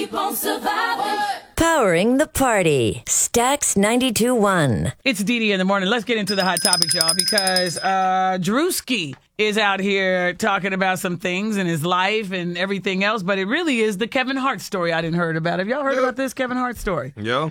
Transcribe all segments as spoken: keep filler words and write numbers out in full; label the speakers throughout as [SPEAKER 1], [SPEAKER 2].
[SPEAKER 1] Keep on surviving.
[SPEAKER 2] Powering the party. Stax ninety-two point one.
[SPEAKER 3] It's Dee Dee in the morning. Let's get into the hot topics, y'all, because uh, Drewski is out here talking about some things in his life and everything else, but it really is the Kevin Hart story I didn't heard about. Have y'all heard about this Kevin Hart story?
[SPEAKER 4] Yeah.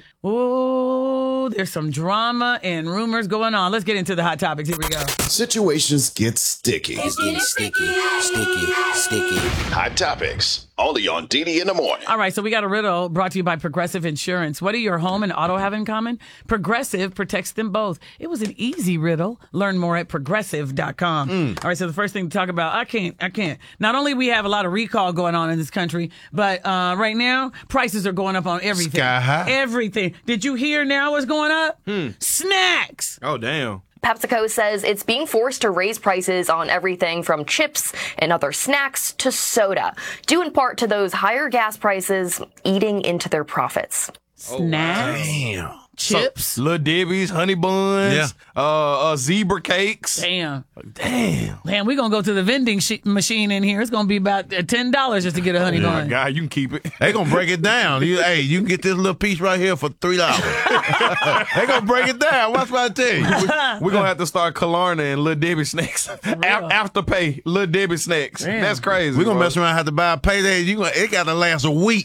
[SPEAKER 3] Oh, there's some drama and rumors going on. Let's get into the hot topics. Here we go.
[SPEAKER 5] Situations get sticky.
[SPEAKER 1] It's getting sticky.
[SPEAKER 6] Sticky, sticky.
[SPEAKER 5] Hot topics. Only on Dee Dee in the morning.
[SPEAKER 3] All right, so we got a riddle brought to you by Progressive Insurance. What do your home and auto have in common? Progressive protects them both. It was an easy riddle. Learn more at progressive dot com. Mm. All right, so the first thing to talk about, I can't, I can't. Not only we have a lot of recall going on in this country, but uh, right now, prices are going up on everything.
[SPEAKER 4] Sky high.
[SPEAKER 3] Everything. Did you hear now what's going up?
[SPEAKER 4] Hmm.
[SPEAKER 3] Snacks.
[SPEAKER 4] Oh, damn.
[SPEAKER 7] PepsiCo says it's being forced to raise prices on everything from chips and other snacks to soda, due in part to those higher gas prices eating into their profits.
[SPEAKER 3] Snacks.
[SPEAKER 4] Damn.
[SPEAKER 3] Chips.
[SPEAKER 4] So, Little Debbie's, honey buns,
[SPEAKER 6] Yeah.
[SPEAKER 4] uh, uh, zebra cakes.
[SPEAKER 3] Damn.
[SPEAKER 4] Damn.
[SPEAKER 3] Man, we're going to go to the vending sh- machine in here. It's going to be about uh, ten dollars just to get a honey
[SPEAKER 4] My
[SPEAKER 3] bun.
[SPEAKER 4] God, you can keep it.
[SPEAKER 6] They gonna break it down. You, hey, you can get this little piece right here for three dollars. They gonna break it down. What's about to tell you?
[SPEAKER 4] We're going to have to start Klarna and Little Debbie snacks. A- after pay, Little Debbie snacks.
[SPEAKER 3] Damn.
[SPEAKER 4] That's crazy.
[SPEAKER 6] We're gonna
[SPEAKER 4] bro.
[SPEAKER 6] mess around and have to buy a payday. You gonna, it gotta last a week.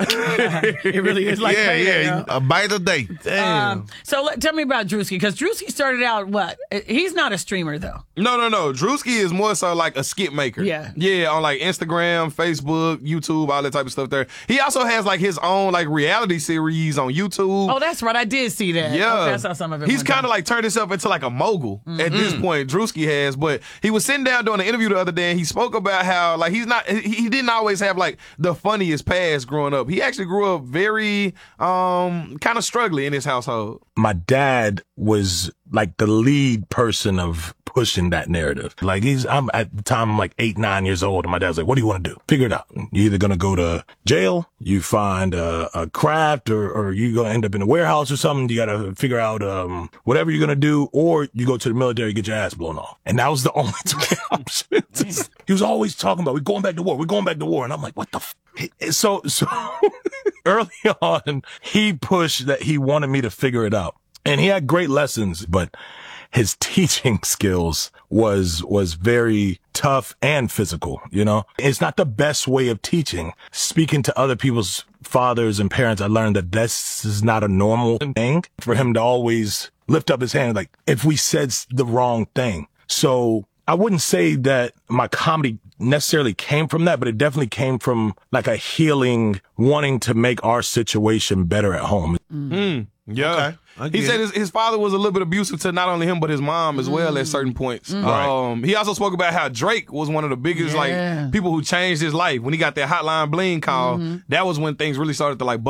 [SPEAKER 3] It really is like
[SPEAKER 6] yeah,
[SPEAKER 3] payday,
[SPEAKER 6] yeah,
[SPEAKER 3] huh?
[SPEAKER 6] a bite a day.
[SPEAKER 3] Um, so let, tell me about Drewski, because Drewski started out what? He's not a streamer though.
[SPEAKER 4] No, no, no. Drewski is more so like a skit maker.
[SPEAKER 3] Yeah.
[SPEAKER 4] Yeah, on like Instagram, Facebook, YouTube, all that type of stuff there. He also has like his own like reality series on YouTube.
[SPEAKER 3] Oh, that's right. I did see that.
[SPEAKER 4] Yeah.
[SPEAKER 3] Okay, I saw some of it.
[SPEAKER 4] He's
[SPEAKER 3] one
[SPEAKER 4] kind
[SPEAKER 3] time.
[SPEAKER 4] of like turned himself into like a mogul at this point. Drewski has, but he was sitting down doing an interview the other day and he spoke about how like he's not, he, he didn't always have like the funniest past growing up. He actually grew up very um kind of struggling in his household.
[SPEAKER 8] My dad was like the lead person of pushing that narrative. Like he's, I'm at the time, I'm like eight, nine years old, and my dad's like, "What do you want to do? Figure it out. You're either gonna go to jail, you find a, a craft, or or you gonna end up in a warehouse or something. You gotta figure out um whatever you're gonna do, or you go to the military, get your ass blown off." And that was the only two options. He was always talking about, "We're going back to war. We're going back to war," and I'm like, "What the?" F-? So so early on, he pushed that he wanted me to figure it out. And he had great lessons, but his teaching skills was, was very tough and physical, you know? It's not the best way of teaching. Speaking to other people's fathers and parents, I learned that this is not a normal thing for him to always lift up his hand, like, if we said the wrong thing. So I wouldn't say that my comedy necessarily came from that, but it definitely came from like a healing, wanting to make our situation better at home.
[SPEAKER 4] Mm. Yeah.
[SPEAKER 6] Okay.
[SPEAKER 4] He said his, his father was a little bit abusive to not only him, but his mom as well at certain points.
[SPEAKER 6] Right.
[SPEAKER 4] Um, he also spoke about how Drake was one of the biggest
[SPEAKER 3] Yeah.
[SPEAKER 4] like people who changed his life. When he got that Hotline Bling call, that was when things really started to like